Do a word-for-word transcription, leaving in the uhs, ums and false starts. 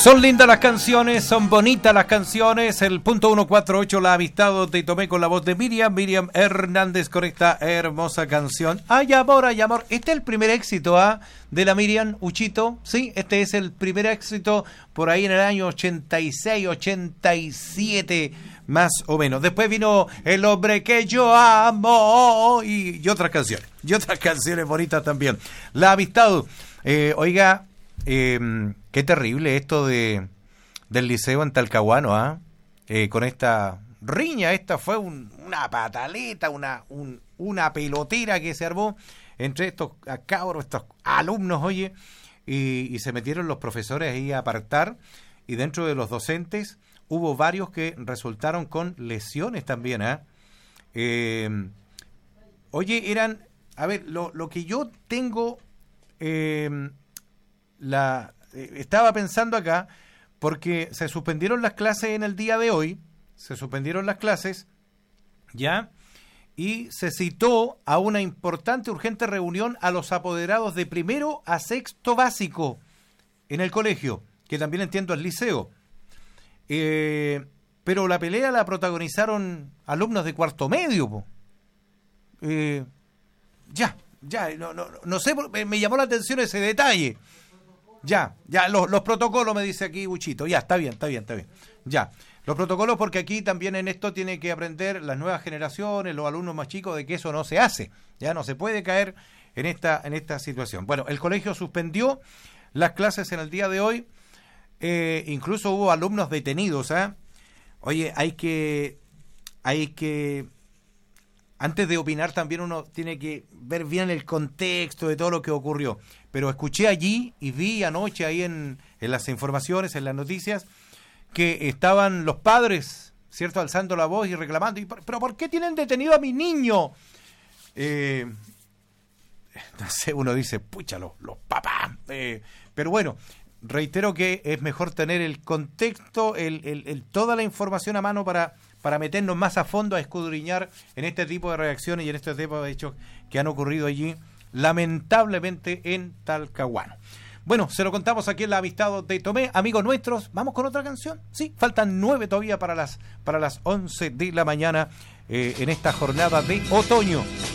Son lindas las canciones, son bonitas las canciones. El punto ciento cuarenta y ocho, la Avistado, te tomé con la voz de Miriam, Miriam Hernández con esta hermosa canción. Ay, amor, ay, amor. Este es el primer éxito ¿ah? de la Miriam Uchito, ¿sí? Este es el primer éxito por ahí en el año ochenta y seis, ochenta y siete, más o menos. Después vino El hombre que yo amo y, y otras canciones, y otras canciones bonitas también. La Avistado, eh, oiga... Eh, qué terrible esto de del liceo en Talcahuano, ¿ah? Eh, con esta riña, esta fue un, una pataleta, una un, una pelotera que se armó entre estos cabros, estos alumnos, oye, y, y se metieron los profesores ahí a apartar, y dentro de los docentes hubo varios que resultaron con lesiones también, ¿ah? Eh, oye, eran, a ver, lo, lo que yo tengo... Eh, La, eh, estaba pensando acá, porque se suspendieron las clases en el día de hoy, se suspendieron las clases, ¿ya? Y se citó a una importante, urgente reunión a los apoderados de primero a sexto básico en el colegio, que también entiendo es liceo. Eh, pero la pelea la protagonizaron alumnos de cuarto medio, po. Eh, ya, ya, no, no, no sé, me llamó la atención ese detalle. Ya, ya, los, los protocolos, me dice aquí Buchito. Ya, está bien, está bien, está bien. Ya, los protocolos, porque aquí también en esto tiene que aprender las nuevas generaciones, los alumnos más chicos, de que eso no se hace. Ya no se puede caer en esta, en esta situación. Bueno, el colegio suspendió las clases en el día de hoy. Eh, incluso hubo alumnos detenidos, ¿eh? Oye, hay que, hay que, antes de opinar también uno tiene que ver bien el contexto de todo lo que ocurrió. Pero escuché allí y vi anoche ahí en, en las informaciones, en las noticias, que estaban los padres, ¿cierto?, alzando la voz y reclamando. Y, ¿pero por qué tienen detenido a mi niño? Eh, no sé, uno dice, pucha, los, los papás. Eh, pero bueno, reitero que es mejor tener el contexto, el, el, el, toda la información a mano para, para meternos más a fondo a escudriñar en este tipo de reacciones y en este tipo de hechos que han ocurrido allí, lamentablemente, en Talcahuano. Bueno, se lo contamos aquí en La Avistado de Tomé, amigos nuestros. ¿Vamos con otra canción? Sí, faltan nueve todavía para las para las once de la mañana eh, en esta jornada de otoño.